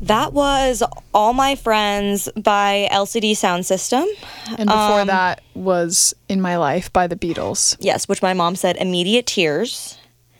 That was All My Friends by LCD Sound System. And before that was In My Life by the Beatles. Yes, which my mom said immediate tears.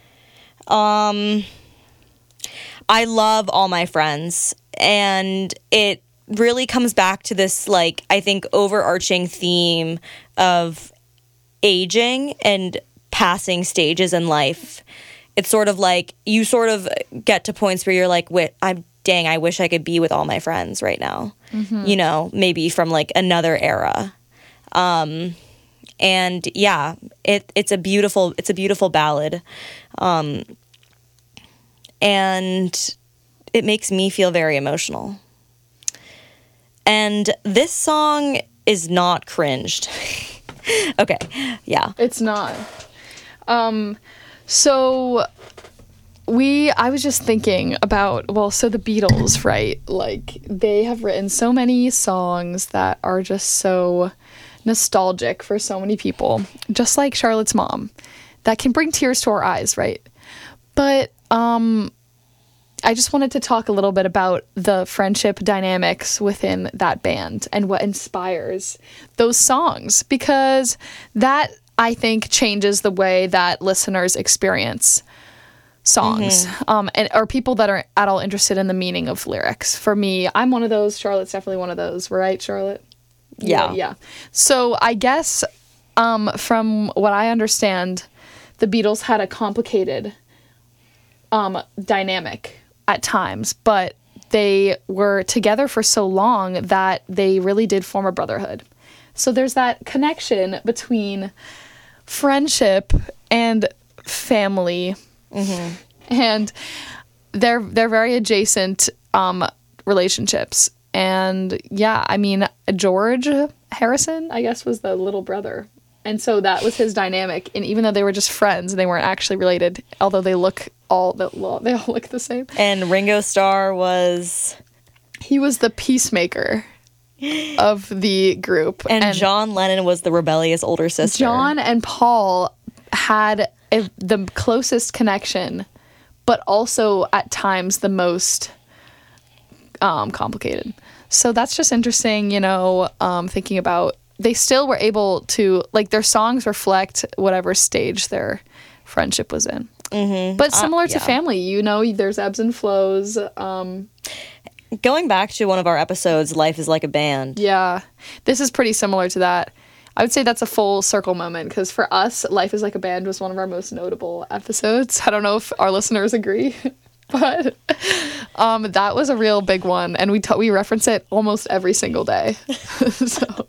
I love All My Friends, and it really comes back to this, like, I think overarching theme of aging and passing stages in life. It's sort of like you sort of get to points where you're like, I wish I could be with all my friends right now. Mm-hmm. You know, maybe from like another era. And yeah, it's a beautiful ballad. And it makes me feel very emotional. And this song is not cringed. Okay, yeah. It's not. So I was just thinking about, so the Beatles, right? Like, they have written so many songs that are just so nostalgic for so many people, just like Charlotte's Mom, that can bring tears to our eyes, right? But I just wanted to talk a little bit about the friendship dynamics within that band and what inspires those songs, because that, I think, changes the way that listeners experience songs, or people that are at all interested in the meaning of lyrics. For me, I'm one of those. Charlotte's definitely one of those. Right, Charlotte? Yeah. So I guess from what I understand, the Beatles had a complicated dynamic at times, but they were together for so long that they really did form a brotherhood. So there's that connection between friendship and family, and they're very adjacent relationships. And yeah, I mean, George Harrison, I guess, was the little brother, and so that was his dynamic. And even though they were just friends and they weren't actually related, although they all look the same. And Ringo Starr he was the peacemaker of the group, and John Lennon was the rebellious older sister. John and Paul had the closest connection, but also at times the most complicated. So that's just interesting, thinking about, they still were able to, like, their songs reflect whatever stage their friendship was in. Mm-hmm. But similar to family, there's ebbs and flows. Going back to one of our episodes, Life is Like a Band. Yeah, this is pretty similar to that. I would say that's a full circle moment, because for us, Life is Like a Band was one of our most notable episodes. I don't know if our listeners agree, but that was a real big one, and we reference it almost every single day. So,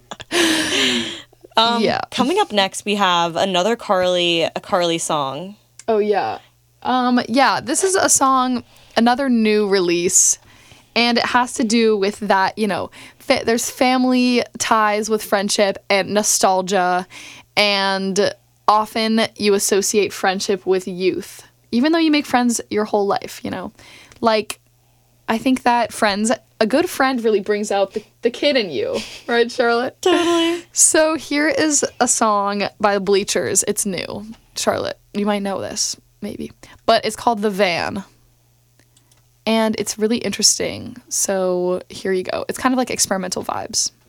yeah. Coming up next, we have a Carly song. Oh, yeah. This is a song, another new release, and it has to do with that, there's family ties with friendship and nostalgia, and often you associate friendship with youth, even though you make friends your whole life, Like, I think that a good friend really brings out the kid in you, right, Charlotte? Totally. So here is a song by Bleachers. It's new. Charlotte, you might know this, maybe. But it's called The Van. And it's really interesting. So here you go. It's kind of like experimental vibes.